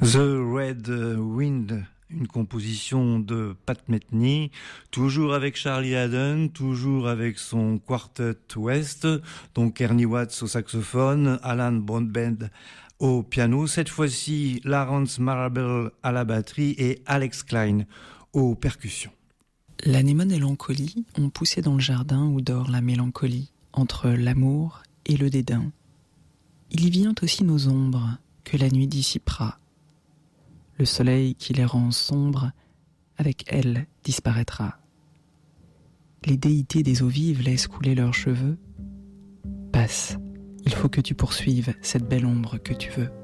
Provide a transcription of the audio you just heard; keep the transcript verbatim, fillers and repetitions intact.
The Red Wind, une composition de Pat Metheny, toujours avec Charlie Haden, toujours avec son Quartet West, donc Ernie Watts au saxophone, Alan Broadbent au piano, cette fois-ci Lawrence Marable à la batterie et Alex Klein aux percussions. L'anémone et l'encolie ont poussé dans le jardin où dort la mélancolie, entre l'amour et le dédain. Il y vient aussi nos ombres, que la nuit dissipera. Le soleil qui les rend sombres, avec elle disparaîtra. Les déités des eaux vives laissent couler leurs cheveux. Passe, il faut que tu poursuives cette belle ombre que tu veux.